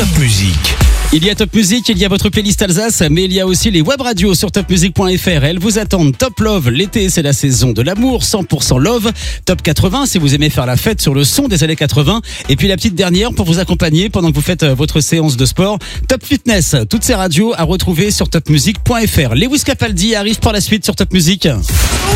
Top Music. Il y a Top Music, il y a votre playlist Alsace, mais il y a aussi les web radios sur topmusic.fr. Elles vous attendent. Top Love, l'été c'est la saison de l'amour, 100% Love. Top 80 si vous aimez faire la fête sur le son des années 80. Et puis la petite dernière pour vous accompagner pendant que vous faites votre séance de sport. Top Fitness, toutes ces radios à retrouver sur topmusic.fr. Lewis Capaldi arrive par la suite sur Top Music.